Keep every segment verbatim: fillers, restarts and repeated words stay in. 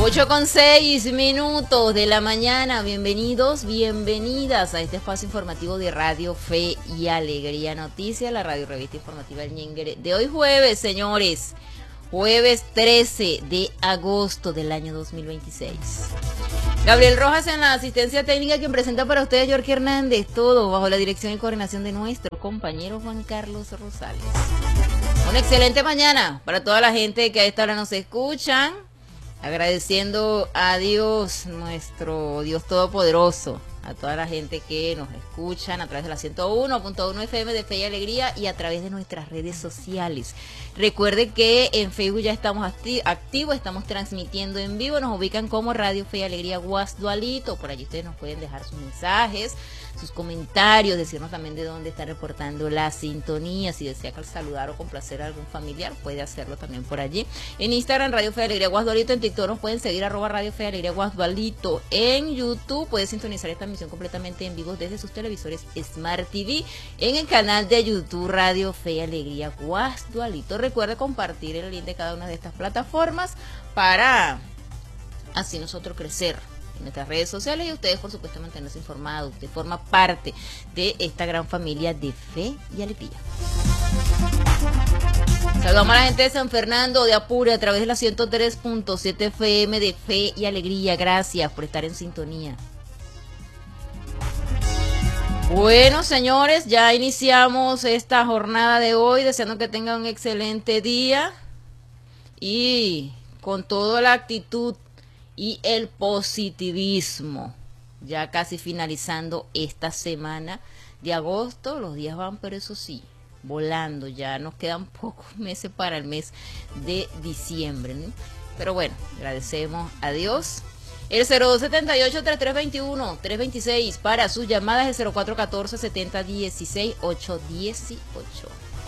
ocho con seis minutos de la mañana. Bienvenidos, bienvenidas a este espacio informativo de Radio Fe y Alegría Noticias, la radio revista informativa El Ñenguere de hoy jueves, señores. Jueves trece de agosto del año dos mil veintiséis. Gabriel Rojas en la asistencia técnica, quien presenta para ustedes Yorky Hernández, todo bajo la dirección y coordinación de nuestro compañero Juan Carlos Rosales. Una excelente mañana para toda la gente que a esta hora nos escuchan, agradeciendo a Dios, nuestro Dios Todopoderoso, a toda la gente que nos escuchan a través de la ciento uno punto uno F M de Fe y Alegría y a través de nuestras redes sociales. Recuerde que en Facebook ya estamos acti activos, estamos transmitiendo en vivo, nos ubican como Radio Fe y Alegría Guasdualito, por allí ustedes nos pueden dejar sus mensajes, sus comentarios, decirnos también de dónde está reportando la sintonía, si desea saludar o complacer a algún familiar, puede hacerlo también por allí. En Instagram, Radio Fe y Alegría Guasdualito, en TikTok nos pueden seguir, arroba Radio Fe y Alegría Guasdualito, en YouTube puede sintonizar esta emisión completamente en vivo desde sus televisores Smart T V, en el canal de YouTube Radio Fe y Alegría Guasdualito. Recuerde compartir el link de cada una de estas plataformas para así nosotros crecer en nuestras redes sociales y ustedes por supuesto mantenerse informados. Usted forma parte de esta gran familia de Fe y Alegría. Saludamos a la gente de San Fernando de Apure a través de la ciento tres punto siete F M de Fe y Alegría. Gracias por estar en sintonía. Bueno, señores, ya iniciamos esta jornada de hoy, deseando que tengan un excelente día y con toda la actitud y el positivismo, ya casi finalizando esta semana de agosto. Los días van, pero eso sí, volando, ya nos quedan pocos meses para el mes de diciembre, ¿no? Pero bueno, agradecemos a Dios. El cero dos siete ocho, tres tres dos uno, tres dos seis para sus llamadas, el cero cuatro uno cuatro, siete cero uno seis, ocho uno ocho.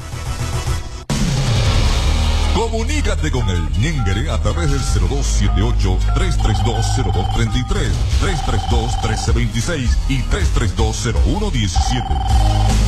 Comunícate con el Ñenguere a través del cero dos siete ocho, tres tres dos, cero dos tres tres, tres tres dos, uno tres dos seis y tres tres dos, cero uno uno siete.